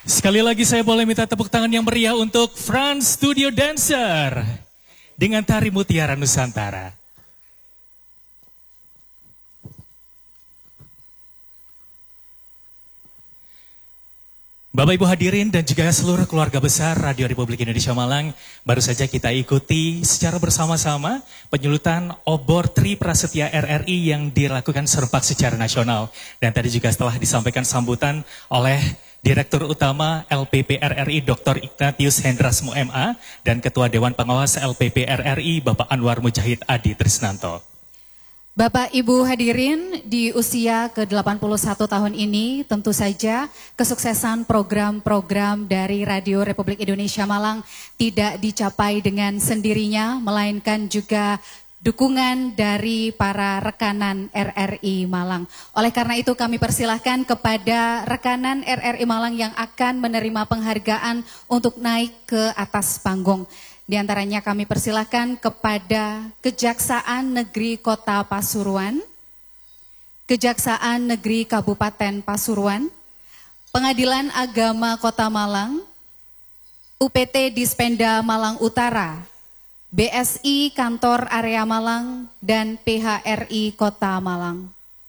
Sekali lagi saya boleh minta tepuk tangan yang meriah untuk Franz Studio Dancer dengan tari Mutiara Nusantara. Bapak Ibu hadirin dan juga seluruh keluarga besar Radio Republik Indonesia Malang, baru saja kita ikuti secara bersama-sama penyulutan obor Tri Prasetya RRI yang dilakukan serempak secara nasional. Dan tadi juga setelah disampaikan sambutan oleh Direktur Utama LPP RRI Dr. Ignatius Hendrasmo MA dan Ketua Dewan Pengawas LPP RRI Bapak Anwar Mujahid Adi Trisnanto. Bapak Ibu hadirin, di usia ke-81 tahun ini tentu saja kesuksesan program-program dari Radio Republik Indonesia Malang tidak dicapai dengan sendirinya, melainkan juga dukungan dari para rekanan RRI Malang. Oleh karena itu kami persilahkan kepada rekanan RRI Malang yang akan menerima penghargaan untuk naik ke atas panggung. Di antaranya kami persilahkan kepada Kejaksaan Negeri Kota Pasuruan, Kejaksaan Negeri Kabupaten Pasuruan, Pengadilan Agama Kota Malang, UPT Dispenda Malang Utara, BSI Kantor Area Malang, dan PHRI Kota Malang.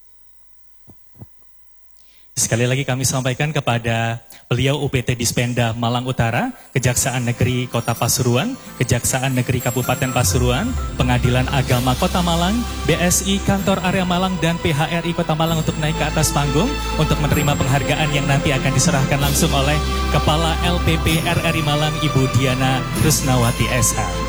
Sekali lagi kami sampaikan kepada beliau UPT Dispenda Malang Utara, Kejaksaan Negeri Kota Pasuruan, Kejaksaan Negeri Kabupaten Pasuruan, Pengadilan Agama Kota Malang, BSI Kantor Area Malang, dan PHRI Kota Malang untuk naik ke atas panggung untuk menerima penghargaan yang nanti akan diserahkan langsung oleh Kepala LPP RRI Malang Ibu Diana Rusnawati SH.